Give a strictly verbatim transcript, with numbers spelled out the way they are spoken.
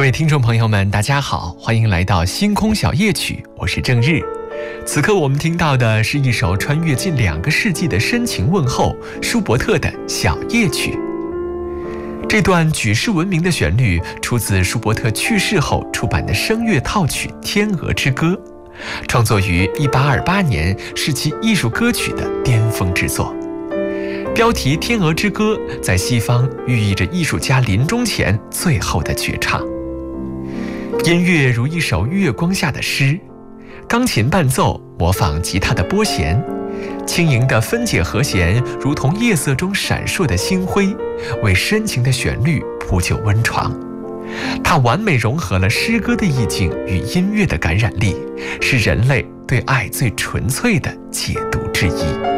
位听众朋友们，大家好，欢迎来到星空小夜曲，我是郑日。此刻我们听到的是一首穿越近两个世纪的深情问候，舒伯特的小夜曲。这段举世闻名的旋律出自舒伯特去世后出版的声乐套曲《天鹅之歌》，创作于一八二八年，是其艺术歌曲的巅峰之作。标题《天鹅之歌》在西方寓意着艺术家临终前最后的绝唱。音乐如一首月光下的诗，钢琴伴奏模仿吉他的拨弦，轻盈的分解和弦如同夜色中闪烁的星辉，为深情的旋律铺就温床。它完美融合了诗歌的意境与音乐的感染力，是人类对爱最纯粹的解读之一。